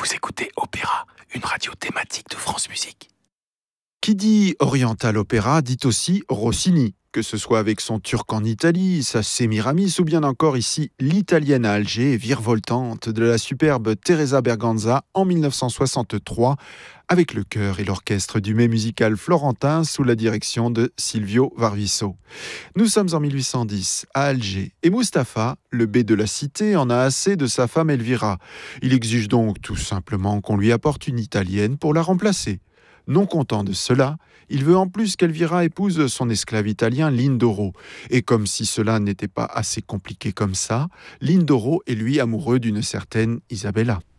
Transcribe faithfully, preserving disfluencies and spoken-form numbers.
Vous écoutez Opéra, une radio thématique de France Musique. Qui dit Oriental Opéra dit aussi Rossini, que ce soit avec son Turc en Italie, sa Sémiramis ou bien encore ici l'Italienne à Alger, virevoltante de la superbe Teresa Berganza en dix-neuf cent soixante-trois, avec le chœur et l'orchestre du Mai musical florentin sous la direction de Silvio Varviso. Nous sommes en mille huit cent dix à Alger et Mustapha, le bey de la cité, en a assez de sa femme Elvira. Il exige donc tout simplement qu'on lui apporte une Italienne pour la remplacer. Non content de cela, il veut en plus qu'Elvira épouse son esclave italien Lindoro. Et comme si cela n'était pas assez compliqué comme ça, Lindoro est lui amoureux d'une certaine Isabella.